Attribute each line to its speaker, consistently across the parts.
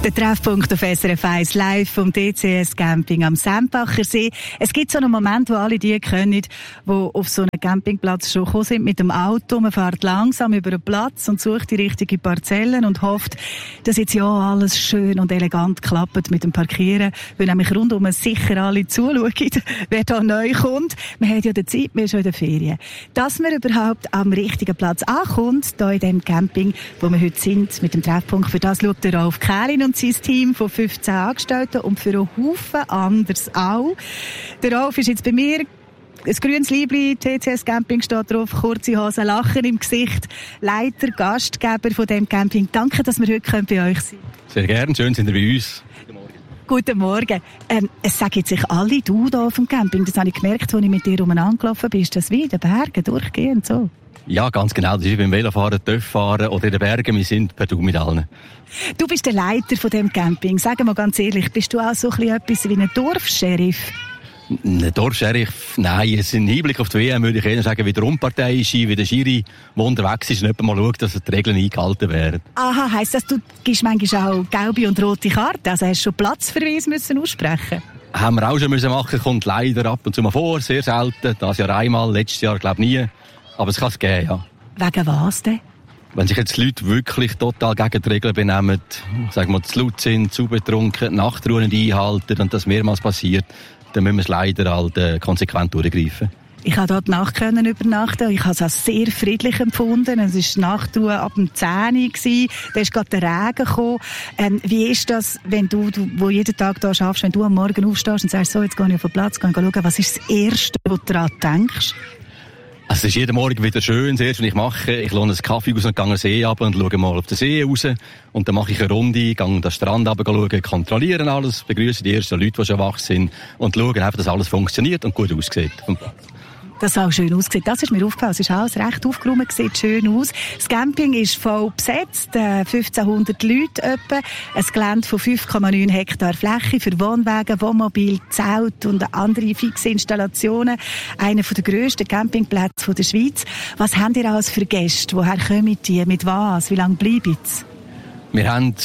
Speaker 1: Der Treffpunkt auf SRF 1 live vom DCS Camping am Sempacher See. Es gibt so einen Moment, wo alle die können, die auf so einen Campingplatz schon gekommen sind mit dem Auto. Man fährt langsam über den Platz und sucht die richtigen Parzellen und hofft, dass jetzt ja alles schön und elegant klappt mit dem Parkieren, weil nämlich rundum sicher alle zuschauen, wer da neu kommt. Man hat ja die Zeit, wir sind schon in der Ferien. Dass man überhaupt am richtigen Platz ankommt, hier in dem Camping, wo wir heute sind, mit dem Treffpunkt, für das schaut der Rolf Kählin und sein Team von 15 Angestellten und für einen Haufen anders auch. Der Rolf ist jetzt bei mir. Ein grünes Liebli, TCS Camping steht drauf, kurze Hose, Lachen im Gesicht. Leiter, Gastgeber von diesem Camping. Danke, dass wir heute bei euch sind.
Speaker 2: Sehr gerne, schön sind ihr bei uns.
Speaker 1: Guten Morgen. Es sagen jetzt sich alle du da auf dem Camping. Das habe ich gemerkt, als ich mit dir umeinander gelaufen bin. Ist das wie in den Bergen durchgehend so?
Speaker 2: Ja, ganz genau. Das ist wie beim Velofahren, Töfffahren oder in den Bergen. Wir sind per Du mit allen.
Speaker 1: Du bist der Leiter von dem Camping. Sag mal ganz ehrlich, bist du auch so etwas wie ein Dorfscheriff?
Speaker 2: Ein Dorfscheriff? Nein, es ist ein Hinblick auf die WM, würde ich eher sagen, wie der Umpartei ist, wie der Schiri, der unterwegs ist und jemand mal schaut, dass die Regeln eingehalten werden. Aha,
Speaker 1: heisst das, du gibst manchmal auch gelbe und rote Karten? Also hast du schon Platzverweis müssen aussprechen?
Speaker 2: Haben wir auch schon müssen machen, kommt leider ab und zu mal vor, sehr selten. Das Jahr einmal, letztes Jahr glaube ich nie. Aber es kann es geben, ja.
Speaker 1: Wegen was denn?
Speaker 2: Wenn sich jetzt die Leute wirklich total gegen die Regeln benehmen, sagen wir, zu laut sind, zu betrunken, Nachtruhen nicht einhalten und das mehrmals passiert, dann müssen wir es leider halt konsequent durchgreifen.
Speaker 1: Ich habe dort Nacht übernachten. Ich habe es als sehr friedlich empfunden. Es war Nachtruhe ab dem 10 Uhr. Da ist gerade der Regen gekommen. Wie ist das, wenn du wo jeden Tag da schaffst, wenn du am Morgen aufstehst und sagst, so, jetzt gehe ich auf den Platz, gehe schauen, was ist das Erste, was du daran denkst?
Speaker 2: Also es ist jeden Morgen wieder schön. Das Erste, was ich mache, ich lohne einen Kaffee aus und gehe den See runter und schaue mal auf den See raus. Und dann mache ich eine Runde, gehe an den Strand runter, schaue, kontrollieren alles, begrüße die ersten Leute, die schon wach sind und schaue einfach, dass alles funktioniert und gut aussieht.
Speaker 1: Das auch schön aussieht. Das ist mir aufgefallen. Es ist alles recht aufgeräumt, sieht schön aus. Das Camping ist voll besetzt, 1500 Leute etwa. Ein Gelände von 5,9 Hektar Fläche für Wohnwagen, Wohnmobil, Zelt und andere fixe Installationen. Einer der grössten Campingplätze der Schweiz. Was habt ihr alles für Gäste? Woher kommen die? Mit was? Wie lange bleiben sie?
Speaker 2: Wir haben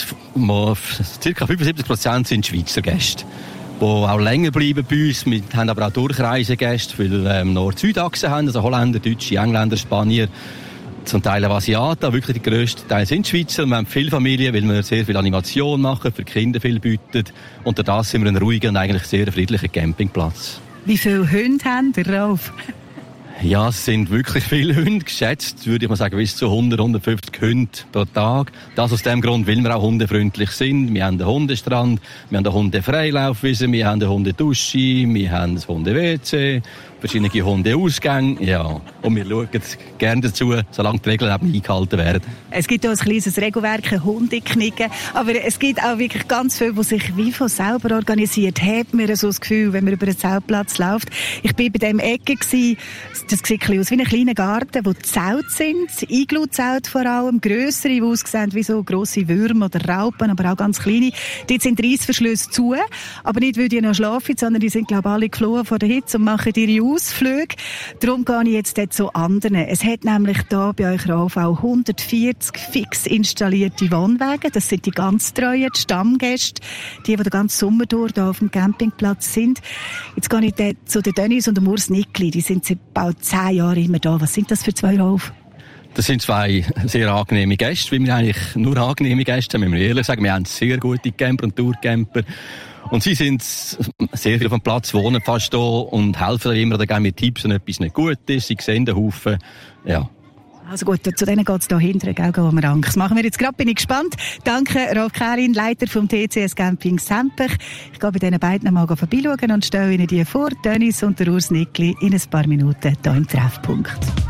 Speaker 2: ca. 75% sind Schweizer Gäste, die auch länger bleiben bei uns. Wir haben aber auch Durchreisegäste, weil Nord-Süd-Achse haben, also Holländer, Deutsche, Engländer, Spanier, zum Teil auch Asiaten. Wirklich die grössten Teile sind Schweizer. Wir haben viele Familien, weil wir sehr viel Animation machen, für Kinder viel bieten. Unter das sind wir ein ruhiger und eigentlich sehr friedlicher Campingplatz.
Speaker 1: Wie viele Hunde haben ihr drauf?
Speaker 2: Ja, es sind wirklich viele Hunde, geschätzt würde ich mal sagen, bis zu 100, 150 Hunde pro Tag. Das aus dem Grund, weil wir auch hundefreundlich sind. Wir haben einen Hundestrand, wir haben eine Hundefreilaufwiese, wir haben eine Hundedusche, wir haben ein Hunde-WC, verschiedene Hundeausgänge, ja. Und wir schauen gerne dazu, solange die Regeln eben eingehalten werden.
Speaker 1: Es gibt auch ein kleines Regelwerk, ein Hundeknicken, aber es gibt auch wirklich ganz viel, was sich wie von selber organisiert. Hat mir so das Gefühl, wenn man über den Zeltplatz läuft. Ich bin bei dem Ecke gewesen, das sieht aus wie ein kleiner Garten, wo Zelte sind, Iglu-Zelte vor allem, grössere, die aussehen wie so grosse Würmer oder Raupen, aber auch ganz kleine. Dort sind die Reissverschlüsse zu, aber nicht, weil die noch schlafen, sondern die sind, glaube ich, alle geflohen von der Hitze und machen ihre Ausflüge. Darum gehe ich jetzt dort zu anderen. Es hat nämlich hier bei euch Rolf auch 140 fix installierte Wohnwagen. Das sind die ganz treuen, die Stammgäste, die den ganzen Sommer durch hier auf dem Campingplatz sind. Jetzt gehe ich dort zu den Dennis und dem Urs Nickli. Die sind seit bald 10 Jahren immer da. Was sind das für zwei, Rolf?
Speaker 2: Das sind zwei sehr angenehme Gäste, weil wir eigentlich nur angenehme Gäste haben, müssen wir ehrlich sagen. Wir haben sehr gute Camper und Tourcamper. Und sie sind sehr viel auf dem Platz, wohnen fast hier und helfen immer, oder geben mir Tipps, wenn etwas nicht gut ist. Sie sehen den Haufen, ja.
Speaker 1: Also gut, zu denen geht es hier hinten, gell, wo wir Angst. Das machen wir jetzt gerade, bin ich gespannt. Danke, Rolf Kählin, Leiter vom TCS Camping Sempacher. Ich gehe bei diesen beiden mal vorbeischauen und stelle Ihnen die vor, Dennis und der Urs Nickli, in ein paar Minuten hier im Treffpunkt.